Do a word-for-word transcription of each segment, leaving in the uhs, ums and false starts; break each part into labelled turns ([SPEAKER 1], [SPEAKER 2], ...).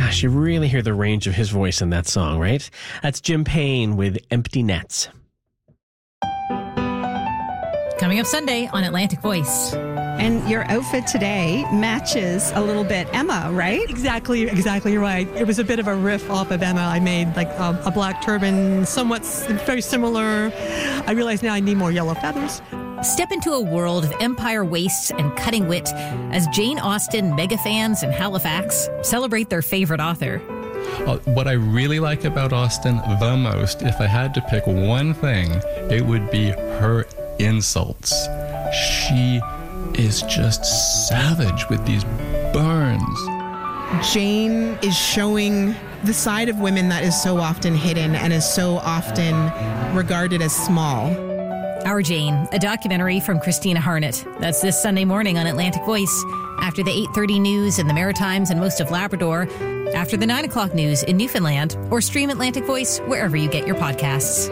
[SPEAKER 1] Gosh, you really hear the range of his voice in that song, right? That's Jim Payne with Empty Nets.
[SPEAKER 2] Coming up Sunday on Atlantic Voice.
[SPEAKER 3] And your outfit today matches a little bit Emma, right?
[SPEAKER 4] Exactly, exactly right. It was a bit of a riff off of Emma. I made like a, a black turban, somewhat s- very similar. I realize now I need more yellow feathers.
[SPEAKER 2] Step into a world of empire wastes and cutting wit as Jane Austen mega fans in Halifax celebrate their favorite author.
[SPEAKER 5] Uh, what I really like about Austen the most, if I had to pick one thing, it would be her insults. She is just savage with these burns.
[SPEAKER 6] Jane is showing the side of women that is so often hidden and is so often regarded as small.
[SPEAKER 2] Our Jane, a documentary from Christina Harnett. That's this Sunday morning on Atlantic Voice, after the eight thirty news in the Maritimes and most of Labrador, after the nine o'clock news in Newfoundland, or stream Atlantic Voice wherever you get your podcasts.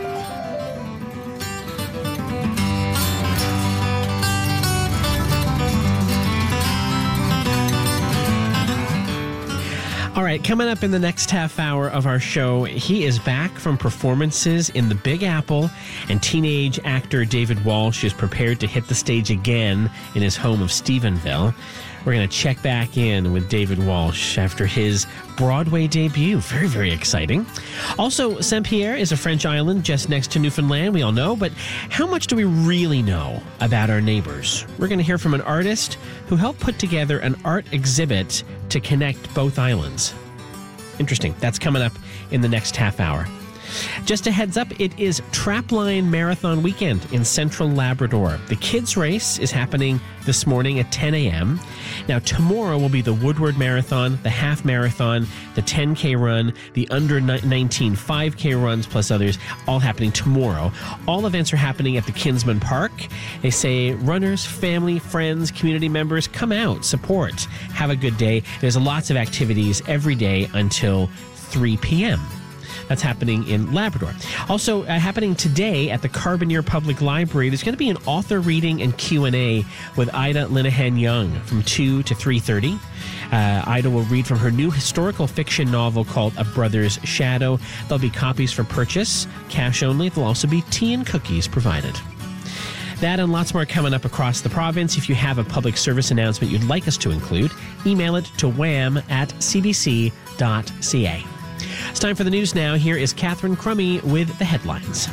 [SPEAKER 1] All right, coming up in the next half hour of our show, he is back from performances in the Big Apple, and teenage actor David Walsh is prepared to hit the stage again in his home of Stephenville. We're going to check back in with David Walsh after his Broadway debut. Very, very exciting. Also, Saint-Pierre is a French island just next to Newfoundland, we all know, but how much do we really know about our neighbors? We're going to hear from an artist who helped put together an art exhibit to connect both islands. Interesting. That's coming up in the next half hour. Just a heads up, it is Trapline Marathon weekend in Central Labrador. The kids' race is happening this morning at ten a.m. Now, tomorrow will be the Woodward Marathon, the half marathon, the ten K run, the under nineteen five K runs, plus others, all happening tomorrow. All events are happening at the Kinsman Park. They say runners, family, friends, community members, come out, support, have a good day. There's lots of activities every day until three p.m. That's happening in Labrador. Also uh, happening today at the Carbonear Public Library, there's going to be an author reading and Q and A with Ida Linehan Young from two to three thirty. Uh, Ida will read from her new historical fiction novel called A Brother's Shadow. There'll be copies for purchase, cash only. There'll also be tea and cookies provided. That and lots more coming up across the province. If you have a public service announcement you'd like us to include, email it to wham at c b c dot c a. It's time for the news now. Here is Catherine Crummy with the headlines.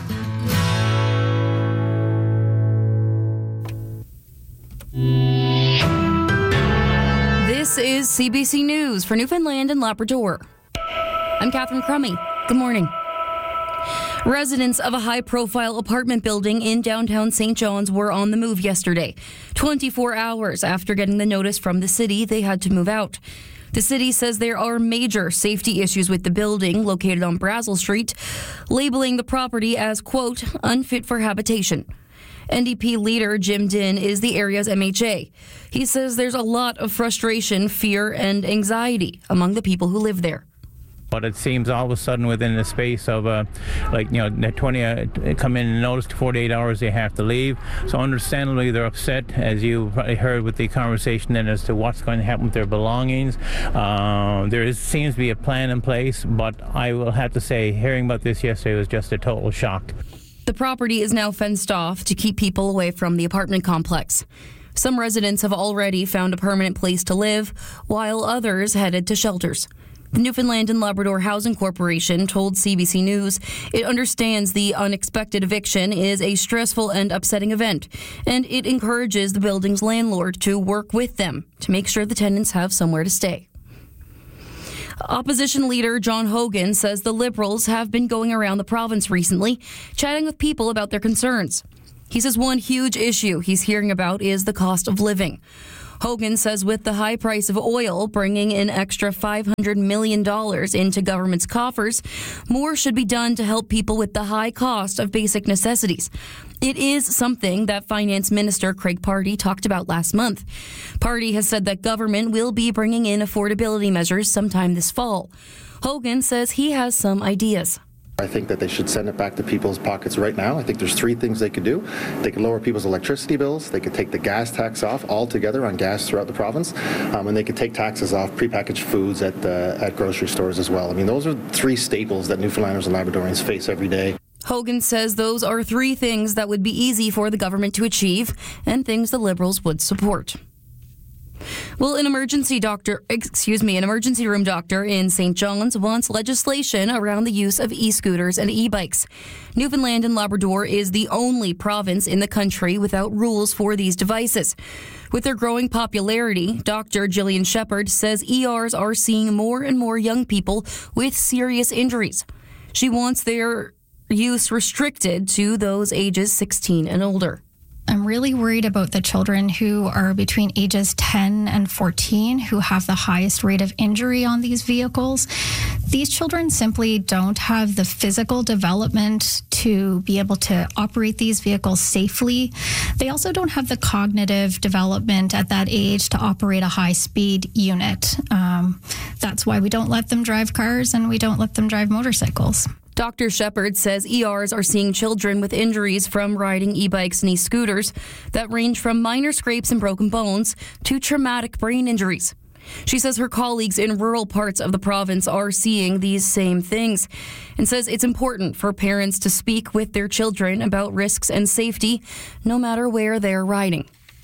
[SPEAKER 7] This is C B C News for Newfoundland and Labrador. I'm Catherine Crummy. Good morning. Residents of a high-profile apartment building in downtown Saint John's were on the move yesterday, twenty-four hours after getting the notice from the city they had to move out. The city says there are major safety issues with the building located on Brazel Street, labeling the property as, quote, unfit for habitation. N D P leader Jim Dinn is the area's M H A. He says there's a lot of frustration, fear, and anxiety among the people who live there.
[SPEAKER 8] But it seems all of a sudden within the space of, uh, like, you know, twenty uh, come in and notice forty-eight hours they have to leave. So understandably they're upset, as you probably heard with the conversation then, as to what's going to happen with their belongings. Uh, there is, seems to be a plan in place, but I will have to say, hearing about this yesterday was just a total shock.
[SPEAKER 7] The property is now fenced off to keep people away from the apartment complex. Some residents have already found a permanent place to live, while others headed to shelters. The Newfoundland and Labrador Housing Corporation told C B C News it understands the unexpected eviction is a stressful and upsetting event, and it encourages the building's landlord to work with them to make sure the tenants have somewhere to stay. Opposition leader John Hogan says the Liberals have been going around the province recently, chatting with people about their concerns. He says one huge issue he's hearing about is the cost of living. Hogan says with the high price of oil bringing in extra five hundred million dollars into government's coffers, more should be done to help people with the high cost of basic necessities. It is something that Finance Minister Craig Pardee talked about last month. Pardee has said that government will be bringing in affordability measures sometime this fall. Hogan says he has some ideas.
[SPEAKER 9] I think that they should send it back to people's pockets right now. I think there's three things they could do. They could lower people's electricity bills. They could take the gas tax off altogether on gas throughout the province. Um, and they could take taxes off prepackaged foods at, uh, at grocery stores as well. I mean, those are three staples that Newfoundlanders and Labradorians face every day.
[SPEAKER 7] Hogan says those are three things that would be easy for the government to achieve and things the Liberals would support. Well, an emergency doctor, excuse me, an emergency room doctor in Saint John's wants legislation around the use of e-scooters and e-bikes. Newfoundland and Labrador is the only province in the country without rules for these devices. With their growing popularity, Doctor Gillian Shepherd says E Rs are seeing more and more young people with serious injuries. She wants their use restricted to those ages sixteen and older.
[SPEAKER 10] I'm really worried about the children who are between ages ten and fourteen who have the highest rate of injury on these vehicles. These children simply don't have the physical development to be able to operate these vehicles safely. They also don't have the cognitive development at that age to operate a high-speed unit. Um, that's why we don't let them drive cars and we don't let them drive motorcycles.
[SPEAKER 7] Doctor Shepherd says E Rs are seeing children with injuries from riding e-bikes and e-scooters that range from minor scrapes and broken bones to traumatic brain injuries. She says her colleagues in rural parts of the province are seeing these same things and says it's important for parents to speak with their children about risks and safety, no matter where they're riding.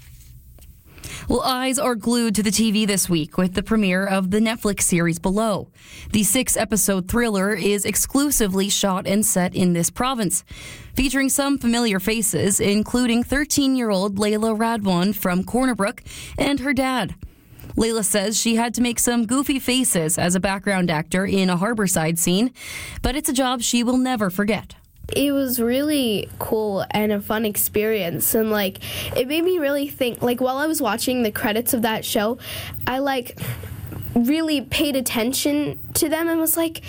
[SPEAKER 7] Well, eyes are glued to the T V this week with the premiere of the Netflix series Below. The six-episode thriller is exclusively shot and set in this province, featuring some familiar faces, including thirteen-year-old Layla Radwan from Corner Brook and her dad. Layla says she had to make some goofy faces as a background actor in a Harborside scene, but it's a job she will never forget.
[SPEAKER 11] It was really cool and a fun experience, and like it made me really think, like while I was watching the credits of that show, I like really paid attention to them and was like,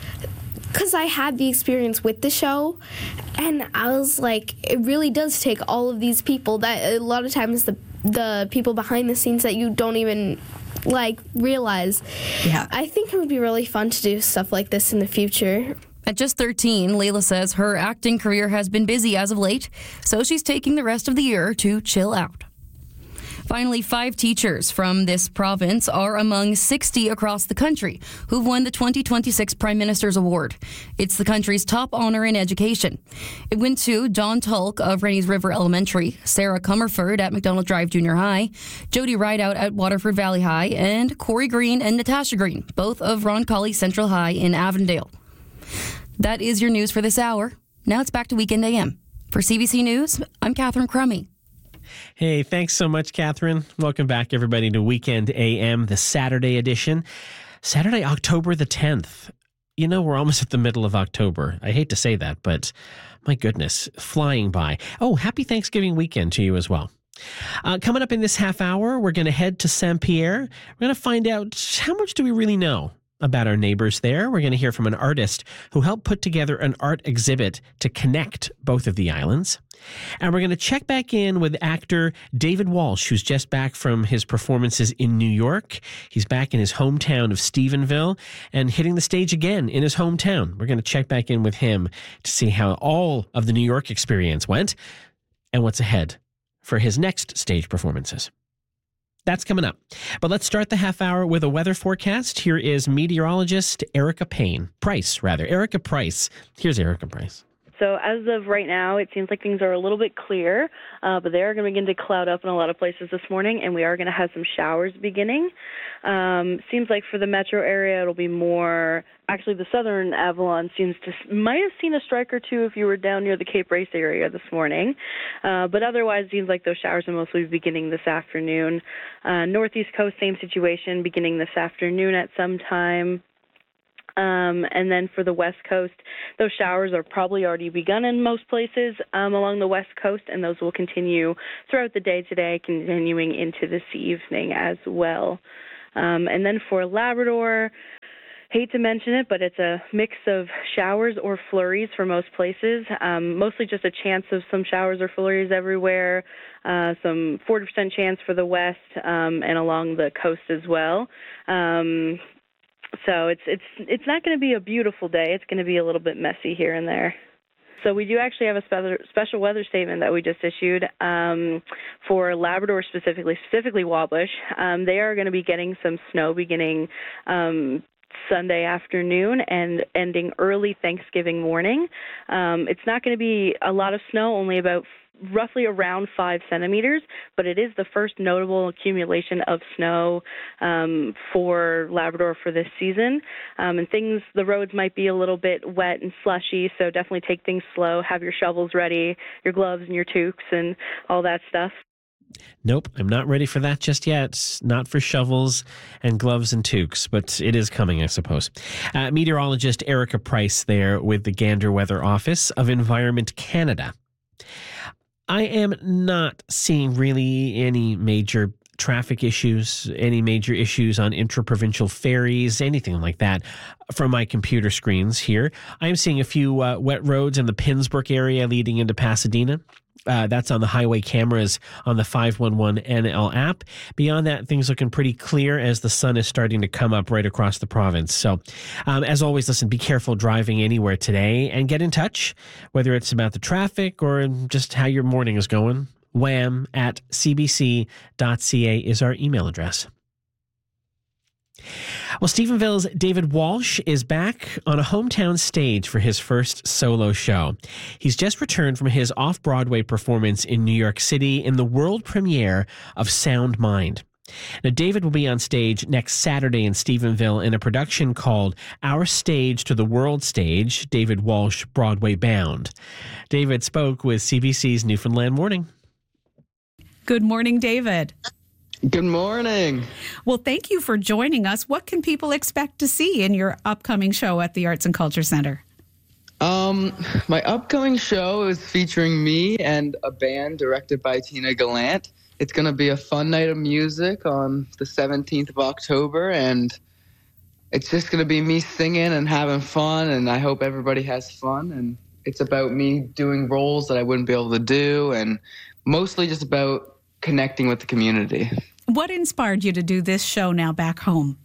[SPEAKER 11] because I had the experience with the show, and I was like, it really does take all of these people that a lot of times the the people behind the scenes that you don't even like realize.
[SPEAKER 3] Yeah.
[SPEAKER 11] I think it would be really fun to do stuff like this in the future.
[SPEAKER 7] At just thirteen, Layla says her acting career has been busy as of late, so she's taking the rest of the year to chill out. Finally, five teachers from this province are among sixty across the country who've won the twenty twenty-six Prime Minister's Award. It's the country's top honor in education. It went to Don Tulk of Rennie's River Elementary, Sarah Comerford at McDonald Drive Junior High, Jody Rideout at Waterford Valley High, and Corey Green and Natasha Green, both of Roncalli Central High in Avondale. That is your news for this hour. Now it's back to Weekend A M. For C B C News, I'm Catherine Crummy.
[SPEAKER 1] Hey, thanks so much, Catherine. Welcome back, everybody, to Weekend A M, the Saturday edition. Saturday, October the tenth. You know, we're almost at the middle of October. I hate to say that, but my goodness, flying by. Oh, happy Thanksgiving weekend to you as well. Uh, coming up in this half hour, we're going to head to Saint-Pierre. We're going to find out how much do we really know about our neighbors there. We're going to hear from an artist who helped put together an art exhibit to connect both of the islands. And we're going to check back in with actor David Walsh, who's just back from his performances in New York. He's back in his hometown of Stephenville and hitting the stage again in his hometown. We're going to check back in with him to see how all of the New York experience went and what's ahead for his next stage performances. That's coming up. But let's start the half hour with a weather forecast. Here is meteorologist Erica Payne. Price, rather. Erica Price. Here's Erica Price.
[SPEAKER 12] So as of right now, it seems like things are a little bit clear, uh, but they are going to begin to cloud up in a lot of places this morning, and we are going to have some showers beginning. Um, seems like for the metro area, it'll be more, actually the southern Avalon seems to, might have seen a strike or two if you were down near the Cape Race area this morning, uh, but otherwise it seems like those showers will mostly be beginning this afternoon. Uh, Northeast coast, same situation, beginning this afternoon at some time. Um, and then for the West Coast, those showers are probably already begun in most places um, along the West Coast, and those will continue throughout the day today, continuing into this evening as well. Um, and then for Labrador, hate to mention it, but it's a mix of showers or flurries for most places, um, mostly just a chance of some showers or flurries everywhere, uh, some forty percent chance for the west um, and along the coast as well. Um So it's it's it's not going to be a beautiful day. It's going to be a little bit messy here and there. So we do actually have a spe- special weather statement that we just issued um, for Labrador specifically, specifically Wabash. Um, they are going to be getting some snow beginning um, Sunday afternoon and ending early Thanksgiving morning. Um, it's not going to be a lot of snow, only about roughly around five centimeters, but it is the first notable accumulation of snow um, for Labrador for this season. Um, and things, the roads might be a little bit wet and slushy, so definitely take things slow. Have your shovels ready, your gloves and your toques and all that stuff.
[SPEAKER 1] Nope, I'm not ready for that just yet. Not for shovels and gloves and toques, but it is coming, I suppose. Uh, meteorologist Erica Price there with the Gander Weather Office of Environment Canada. I am not seeing really any major traffic issues, any major issues on intra-provincial ferries, anything like that from my computer screens here. I'm seeing a few uh, wet roads in the Pinsbrook area leading into Pasadena. Uh, that's on the highway cameras on the five one one N L app. Beyond that, things looking pretty clear as the sun is starting to come up right across the province. So, um, as always, listen, be careful driving anywhere today and get in touch, whether it's about the traffic or just how your morning is going. wham at c b c dot c a is our email address. Well, Stephenville's David Walsh is back on a hometown stage for his first solo show. He's just returned from his off-Broadway performance in New York City in the world premiere of Sound Mind. Now, David will be on stage next Saturday in Stephenville in a production called Our Stage to the World Stage, David Walsh Broadway Bound. David spoke with C B C's Newfoundland Morning.
[SPEAKER 13] Good morning, David.
[SPEAKER 14] Good morning.
[SPEAKER 13] Well, thank you for joining us. What can people expect to see in your upcoming show at the Arts and Culture Center?
[SPEAKER 14] Um, my upcoming show is featuring me and a band directed by Tina Gallant. It's going to be a fun night of music on the seventeenth of October, and it's just going to be me singing and having fun, and I hope everybody has fun. And it's about me doing roles that I wouldn't be able to do, and mostly just about connecting with the community.
[SPEAKER 13] What inspired you to do this show now back home?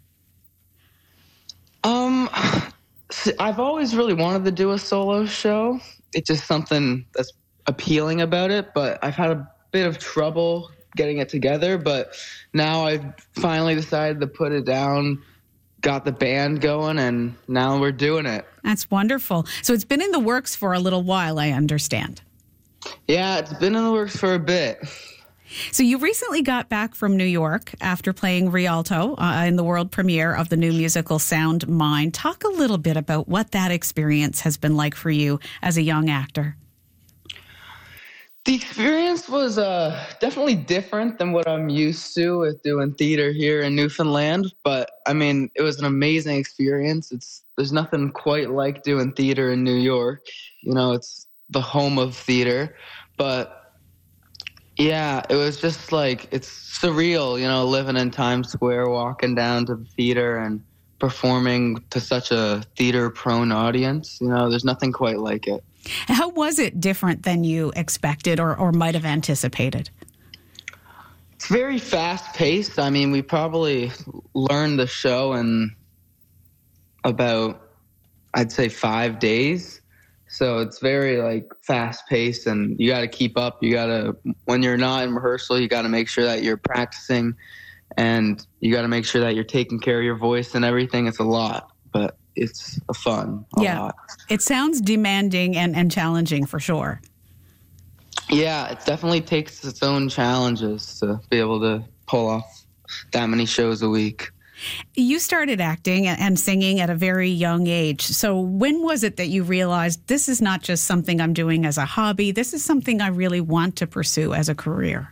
[SPEAKER 14] Um, I've always really wanted to do a solo show. It's just something that's appealing about it, but I've had a bit of trouble getting it together. But now I've finally decided to put it down, got the band going, and now we're doing it.
[SPEAKER 13] That's wonderful. So it's been in the works for a little while, I understand.
[SPEAKER 14] Yeah, it's been in the works for a bit.
[SPEAKER 13] So you recently got back from New York after playing Rialto uh, in the world premiere of the new musical Sound Mind. Talk a little bit about what that experience has been like for you as a young actor.
[SPEAKER 14] The experience was uh, definitely different than what I'm used to with doing theater here in Newfoundland. But, I mean, it was an amazing experience. It's There's nothing quite like doing theater in New York. You know, it's the home of theater. But yeah, it was just like, it's surreal, you know, living in Times Square, walking down to the theater and performing to such a theater-prone audience. You know, there's nothing quite like it.
[SPEAKER 13] How was it different than you expected or, or might have anticipated?
[SPEAKER 14] It's very fast-paced. I mean, we probably learned the show in about, I'd say, five days. So it's very like fast paced, and you got to keep up. You got to, when you're not in rehearsal, you got to make sure that you're practicing, and you got to make sure that you're taking care of your voice and everything. It's a lot, but it's a fun. A
[SPEAKER 13] yeah.
[SPEAKER 14] lot.
[SPEAKER 13] It sounds demanding and, and challenging for sure.
[SPEAKER 14] Yeah, it definitely takes its own challenges to be able to pull off that many shows a week.
[SPEAKER 13] You started acting and singing at a very young age. So when was it that you realized this is not just something I'm doing as a hobby, this is something I really want to pursue as a career?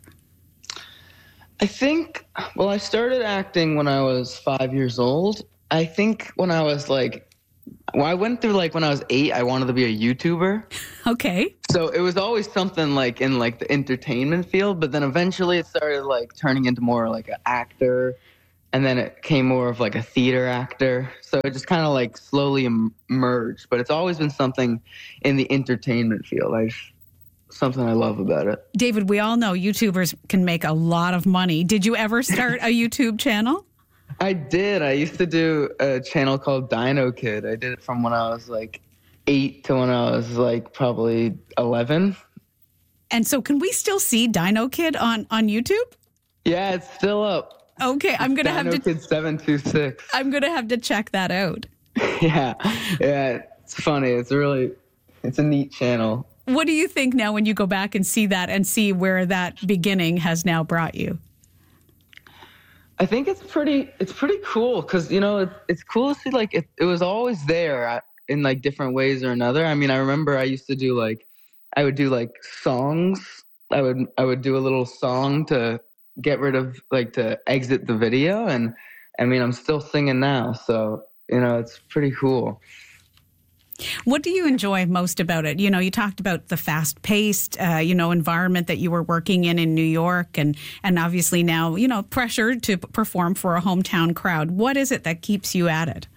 [SPEAKER 14] I think, well, I started acting when I was five years old. I think when I was like, well, I went through like when I was eight, I wanted to be a YouTuber.
[SPEAKER 13] Okay.
[SPEAKER 14] So it was always something like in like the entertainment field, but then eventually it started like turning into more like an actor. And then it came more of like a theater actor. So it just kind of like slowly emerged. But it's always been something in the entertainment field. I something I love about it.
[SPEAKER 13] David, we all know YouTubers can make a lot of money. Did you ever start a YouTube channel?
[SPEAKER 14] I did. I used to do a channel called Dino Kid. I did it from when I was like eight to when I was like probably eleven.
[SPEAKER 13] And so can we still see Dino Kid on, on YouTube?
[SPEAKER 14] Yeah, it's still up.
[SPEAKER 13] Okay, I'm going to have to...
[SPEAKER 14] Dino Kid seven two six.
[SPEAKER 13] I'm going to have to check that out.
[SPEAKER 14] Yeah, yeah, it's funny. It's really, it's a neat channel.
[SPEAKER 13] What do you think now when you go back and see that and see where that beginning has now brought you?
[SPEAKER 14] I think it's pretty, it's pretty cool because, you know, it, it's cool to see like it, it was always there at, in like different ways or another. I mean, I remember I used to do like, I would do like songs. I would, I would do a little song to get rid of, like to exit the video. And I mean, I'm still singing now. So, you know, it's pretty cool.
[SPEAKER 13] What do you enjoy most about it? You know, you talked about the fast-paced, uh, you know, environment that you were working in in New York, and and obviously now, you know, pressure to perform for a hometown crowd. What is it that keeps you at it?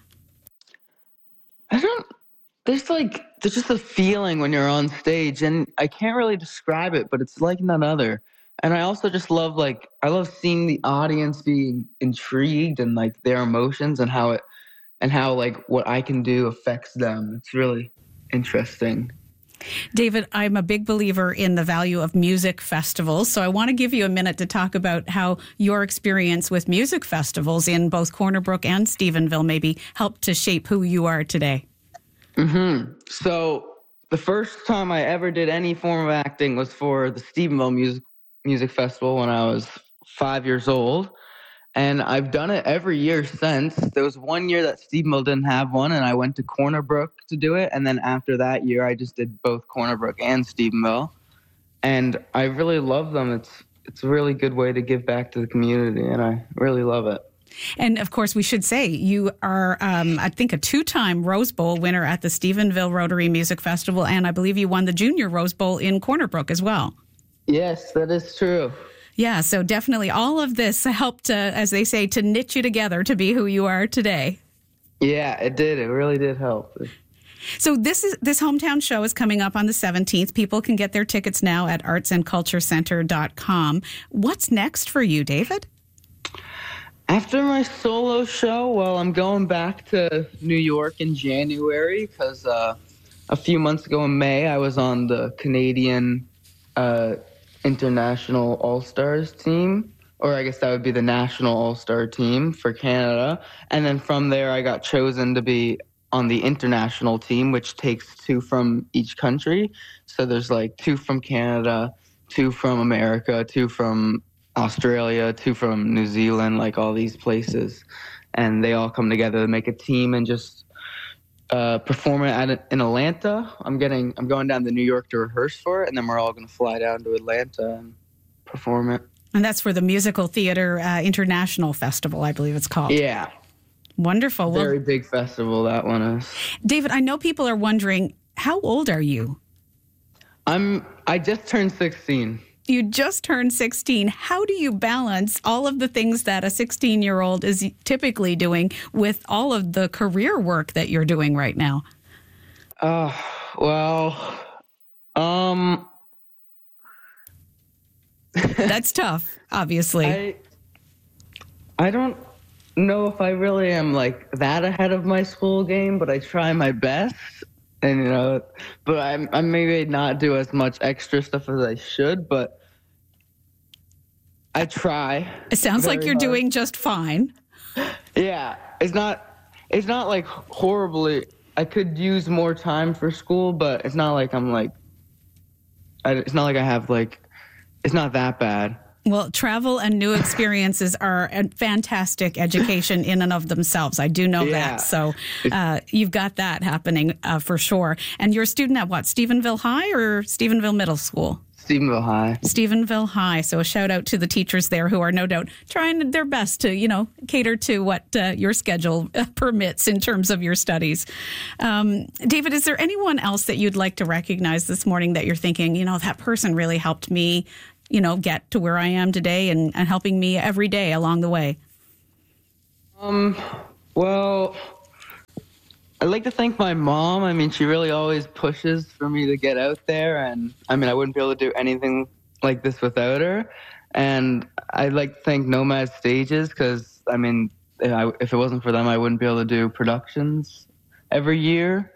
[SPEAKER 14] I don't. There's like there's just a feeling when you're on stage, and I can't really describe it, but it's like none other. And I also just love like I love seeing the audience being intrigued and like their emotions and how it. And how, like, what I can do affects them. It's really interesting.
[SPEAKER 13] David, I'm a big believer in the value of music festivals. So I want to give you a minute to talk about how your experience with music festivals in both Corner Brook and Stephenville maybe helped to shape who you are today.
[SPEAKER 14] Mm-hmm. So the first time I ever did any form of acting was for the Stephenville Music, Music Festival when I was five years old. And I've done it every year since. There was one year that Stephenville didn't have one, and I went to Corner Brook to do it. And then after that year, I just did both Corner Brook and Stephenville. And I really love them. It's it's a really good way to give back to the community, and I really love it.
[SPEAKER 13] And, of course, we should say you are, um, I think, a two-time Rose Bowl winner at the Stephenville Rotary Music Festival, and I believe you won the Junior Rose Bowl in Corner Brook as well.
[SPEAKER 14] Yes, that is true.
[SPEAKER 13] Yeah, so definitely all of this helped, uh, as they say, to knit you together to be who you are today.
[SPEAKER 14] Yeah, it did. It really did help.
[SPEAKER 13] So this is this hometown show is coming up on the seventeenth. People can get their tickets now at arts and culture center dot com. What's next for you, David?
[SPEAKER 14] After my solo show, well, I'm going back to New York in January because uh, a few months ago in May, I was on the Canadian uh International All-Stars team, or I guess that would be the National All-Star team for Canada. And then from there, I got chosen to be on the international team, which takes two from each country. So there's like two from Canada, two from America, two from Australia, two from New Zealand, like all these places. And they all come together to make a team and just Uh, perform it at, in Atlanta. I'm getting, I'm going down to New York to rehearse for it, and then we're all going to fly down to Atlanta and perform it.
[SPEAKER 13] And that's for the Musical Theater uh, International Festival, I believe it's called.
[SPEAKER 14] Yeah.
[SPEAKER 13] Wonderful.
[SPEAKER 14] Very
[SPEAKER 13] well,
[SPEAKER 14] big festival, that one is.
[SPEAKER 13] David, I know people are wondering, how old are you?
[SPEAKER 14] I'm, I just turned sixteen.
[SPEAKER 13] You just turned sixteen. How do you balance all of the things that a sixteen-year-old is typically doing with all of the career work that you're doing right now?
[SPEAKER 14] Uh, well, um...
[SPEAKER 13] That's tough, obviously.
[SPEAKER 14] I, I don't know if I really am, like, that ahead of my school game, but I try my best. And, you know, but I, I maybe not do as much extra stuff as I should, but I try.
[SPEAKER 13] It sounds like you're
[SPEAKER 14] hard.
[SPEAKER 13] doing just fine.
[SPEAKER 14] Yeah, it's not, it's not like horribly, I could use more time for school, but it's not like I'm like, I, it's not like I have like, it's not that bad.
[SPEAKER 13] Well, travel and new experiences are a fantastic education in and of themselves. I do know
[SPEAKER 14] Yeah.
[SPEAKER 13] that. So uh, you've got that happening uh, for sure. And you're a student at what, Stephenville High or Stephenville Middle School?
[SPEAKER 14] Stephenville High.
[SPEAKER 13] Stephenville High. So a shout out to the teachers there who are no doubt trying their best to, you know, cater to what uh, your schedule uh, permits in terms of your studies. Um, David, is there anyone else that you'd like to recognize this morning that you're thinking, you know, that person really helped me, you know, get to where I am today and, and helping me every day along the way?
[SPEAKER 14] Um, well, I'd like to thank my mom. I mean, she really always pushes for me to get out there. And I mean, I wouldn't be able to do anything like this without her. And I'd like to thank Nomad Stages because, I mean, if, I, if it wasn't for them, I wouldn't be able to do productions every year.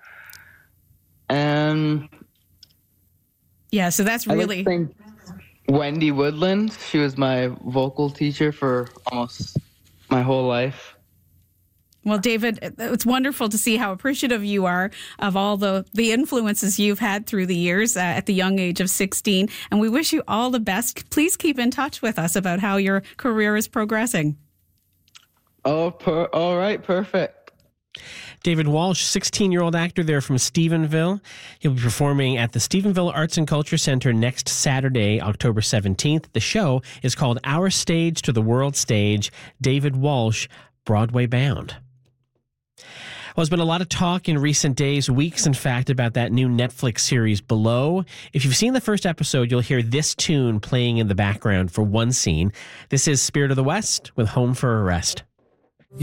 [SPEAKER 14] And
[SPEAKER 13] yeah, so that's really.
[SPEAKER 14] I like to think Wendy Woodland. She was my vocal teacher for almost my whole life.
[SPEAKER 13] Well, David, it's wonderful to see how appreciative you are of all the, the influences you've had through the years uh, at the young age of sixteen. And we wish you all the best. Please keep in touch with us about how your career is progressing.
[SPEAKER 14] Oh, per- all right. Perfect.
[SPEAKER 1] David Walsh, sixteen-year-old actor there from Stephenville. He'll be performing at the Stephenville Arts and Culture Center next Saturday, October seventeenth. The show is called Our Stage to the World Stage, David Walsh, Broadway Bound. Well, there's been a lot of talk in recent days, weeks, in fact, about that new Netflix series Below. If you've seen the first episode, you'll hear this tune playing in the background for one scene. This is Spirit of the West with Home for a Rest.